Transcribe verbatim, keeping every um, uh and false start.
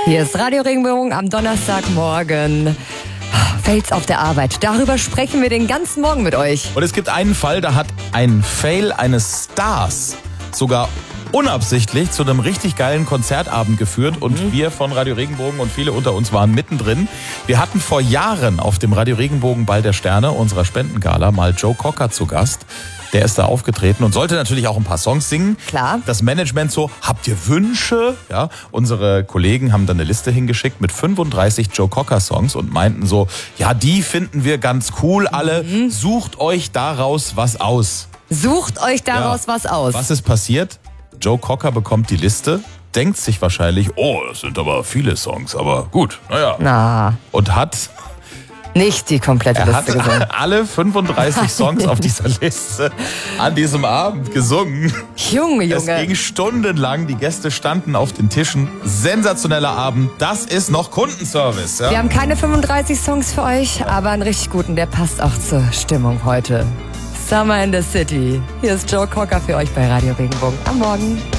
Hier ist Radio Regenbogen am Donnerstagmorgen. Fails auf der Arbeit. Darüber sprechen wir den ganzen Morgen mit euch. Und es gibt einen Fall, da hat ein Fail eines Stars sogar unabsichtlich zu einem richtig geilen Konzertabend geführt und mhm. wir von Radio Regenbogen und viele unter uns waren mittendrin. Wir hatten vor Jahren auf dem Radio Regenbogen Ball der Sterne, unserer Spendengala, mal Joe Cocker zu Gast. Der ist da aufgetreten und sollte natürlich auch ein paar Songs singen. Klar. Das Management so, habt ihr Wünsche? Ja, unsere Kollegen haben dann eine Liste hingeschickt mit fünfunddreißig Joe Cocker Songs und meinten so, ja, die finden wir ganz cool alle. Mhm. Sucht euch daraus was aus. Sucht euch daraus ja. was aus. Was ist passiert? Joe Cocker bekommt die Liste, denkt sich wahrscheinlich, oh, das sind aber viele Songs, aber gut, naja. Na. Und hat... Nicht die komplette er Liste gesungen. Er hat alle fünfunddreißig Songs auf dieser Liste an diesem Abend gesungen. Junge, Junge. Es ging stundenlang, die Gäste standen auf den Tischen. Sensationeller Abend, das ist noch Kundenservice. Ja? Wir haben keine fünfunddreißig Songs für euch, aber einen richtig guten, der passt auch zur Stimmung heute. Summer in the City. Hier ist Joe Cocker für euch bei Radio Regenbogen am Morgen.